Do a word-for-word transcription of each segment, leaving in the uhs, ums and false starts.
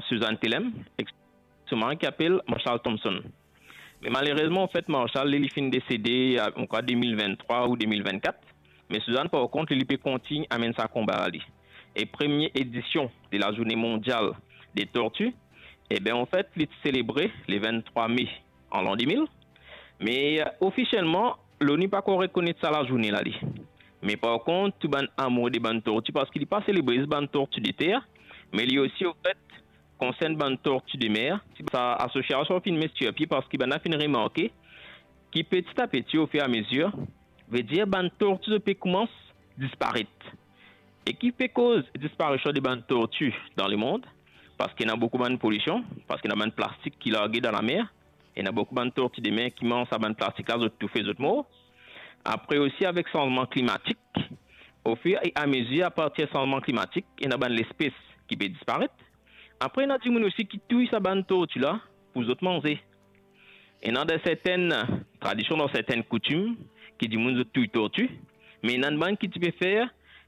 Suzanne Tellem, exactement, qui appelle Marshall Thompson. Mais malheureusement, en fait, Marshall, il est décédé en deux mille vingt-trois ou deux mille vingt-quatre. Mais Suzanne, par contre, il peut continuer à mener sa combat. Et première édition de la journée mondiale des tortues, eh bien, en fait, il est célébré le vingt-trois mai en l'an deux mille. Mais euh, officiellement, l'ONU n'a pas encore reconnu ça la journée là. Mais par contre, tout le monde amour des bandes tortues parce qu'il n'est pas célébré les bandes tortues de terre, mais il y a aussi, au fait, concerne les bandes tortues de mer. Sa association fin monsieur puis parce qu'il a fait remarquer qui petit à petit, au fur et à mesure, veut dire que les bandes tortues commencent à disparaître. Et qui fait cause disparition des bandes tortues dans le monde? Parce qu'il y a beaucoup de pollution, parce qu'il y a de plastique qui largué dans la mer. Il y a beaucoup de tortues de mer qui mangent à de plastique, là, tout fait d'autres morts. Après aussi, avec le changement climatique, au fur et à mesure, à partir du changement climatique, il y a des espèces qui peuvent disparaître. Après, il y a des gens aussi qui tuent ces bandes tortues là pour les autres manger. Et dans certaines traditions, dans certaines coutumes, qui disent que tu tues tortues, mais il y a des gens qui peuvent faire,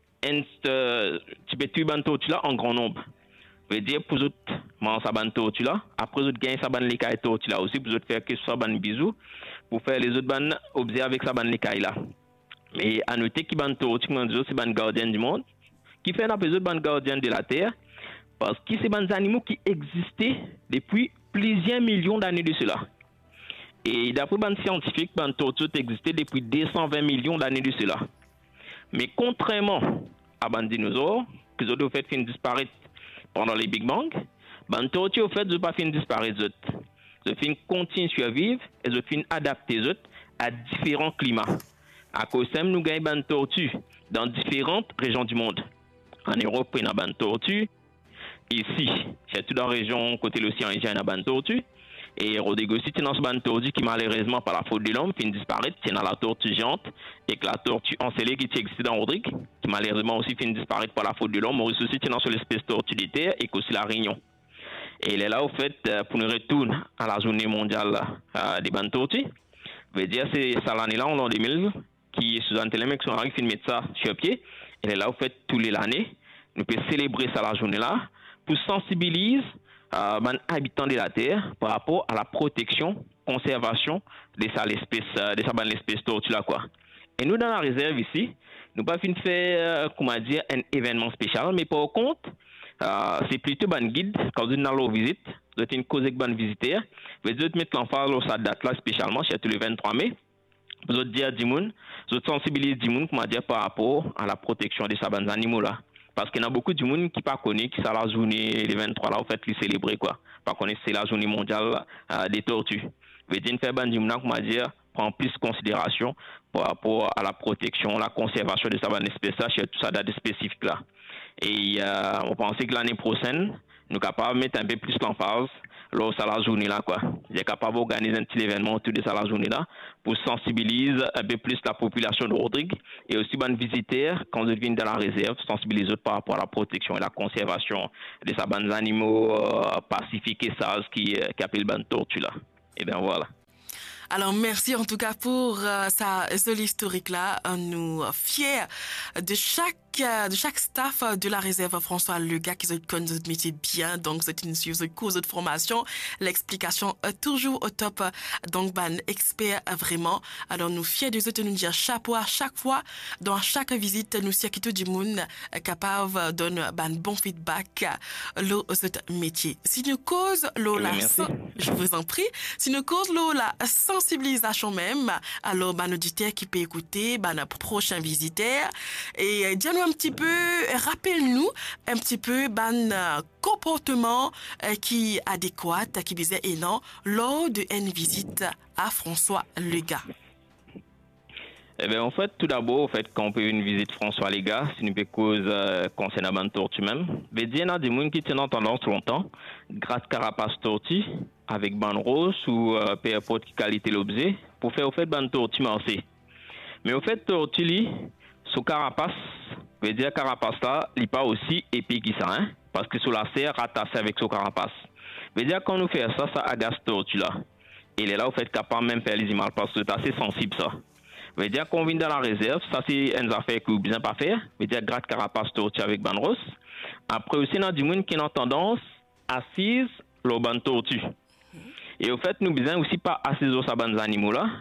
tu peux tuer les bandes tortues là en grand nombre. Ça veut dire pour les autres manger ces bandes tortues là, après les autres gagner ces bandes l'écaille tortues là aussi, pour les autres faire que ce soit des bisous, pour faire les autres bandes observer avec ces bandes l'écaille là. Mais à noter que les bandes tortues, c'est des gardiens du monde, qui fait les autres bandes gardiens de la terre, parce que c'est des animaux qui existaient depuis plusieurs millions d'années de cela. Et d'après les scientifiques, les tortues existaient depuis deux cent vingt millions d'années de cela. Mais contrairement à les dinosaures, qui ont fait fin disparaître pendant les Big Bang, les tortues au fait ne pas fin disparaître. Ils fin continuent à survivre et ils fin adapter à différents climats. À cause de ça, nous gagnons des tortues dans différentes régions du monde. En Europe, il y a des tortues. Ici, surtout dans la région côté de l'océan Indien, il y a des tortues. Et Rodrigo aussi, c'est dans ce tortue qui, malheureusement, par la faute de l'homme, finit disparaître. C'est dans la tortue géante et que la tortue encellée qui existe dans Rodrigue, qui malheureusement aussi finit disparaître par la faute de l'homme. Maurice aussi, c'est dans l'espèce tortue de terre et aussi la Réunion. Et il est là, au fait, pour nous retourner à la journée mondiale euh, des bandes tortues. Je veux dire, c'est ça l'année-là, en l'an deux mille, qui est Suzanne Tellem qui finit de mettre ça sur pied. Elle est là, au fait, tous les années. Nous pouvons célébrer ça la journée-là pour sensibiliser Euh, ben, habitants de la Terre par rapport à la protection, conservation de sa espèce, euh, de sa bonne espèce tortue là quoi. Et nous dans la réserve ici, nous pas fin faire euh, comment dire un événement spécial, mais par contre, euh, c'est plutôt ban guide quand vous dans leur visite, vous êtes une cause avec ban visiteurs, vous êtes mettre l'emphase sur cette date là spécialement, c'est le vingt-trois mai. Vous êtes dire du monde, vous êtes sensibiliser du monde comment dire par rapport à la protection de sa bonne animaux là. Parce qu'il y a beaucoup de monde qui ne connaissent pas que c'est la journée les vingt-trois là, en fait, les célébrer quoi. Pas connaître c'est la journée mondiale euh, des tortues. Veut dire faire ban du monde comment dire prend plus de considération par rapport à la protection, la conservation de sa bonne espèce là, chez tout ça date spécifique là. Et euh, on pensait que l'année prochaine, nous sommes capables de mettre un peu plus l'emphase lors de la journée là quoi. On est capable d'organiser un petit événement autour de ça la journée là pour sensibiliser un peu plus la population de Rodrigue et aussi les visiteurs quand ils viennent dans la réserve, sensibiliser par rapport à la protection et la conservation de ces bandes animaux euh, pacifiques et sages qui euh, qui appellent les tortues là. Et bien voilà. Alors merci en tout cas pour euh, ça, ce historique-là. Nous fiers de chaque de chaque staff de la réserve François Lega qui se connaît notre métier bien, donc c'est une sur ce cours de formation, l'explication euh, toujours au top, donc ban expert euh, vraiment. Alors nous fiers de eux, nous dire chapeau à chaque fois dans chaque visite, nous sommes tout du monde euh, capable de donner ban bon feedback euh, le ce métier. Si nous cause l'eau la, je vous en prie, si nous cause l'eau la sensibilisation même, alors ban auditeur qui peut écouter, ban prochain visiteur et euh, un petit peu, rappelle-nous un petit peu ban euh, comportement euh, qui adéquat, qui visait et non, lors d'une visite à François Lega. Eh bien, en fait, tout d'abord, en fait, quand on peut une visite François Lega, c'est une cause euh, concernant la tortue même. Mais il y a des gens qui tiennent en tendance longtemps, grâce carapace tortue, avec ban rose ou euh, peu importe quelle qualité l'objet, pour faire, au fait, ban tortue marché. Mais, au fait, tortue, sous carapace, veut dire carapace là, il n'est pas aussi épais que ça, hein, parce que sous la serre rattaché avec son carapace. Veut dire quand nous faisons ça, ça agace tortue là. Et il est là, au fait, capable même faire les images parce que c'est assez sensible ça. Veut dire qu'on vient dans la réserve, ça c'est une affaire que vous bien pas faire. Veut dire gratte carapace tortue avec banros. Après aussi, il y a du monde qui a tendance assise, le ban tortue. Et au fait, nous besoin aussi pas assises aux sabanes animaux là,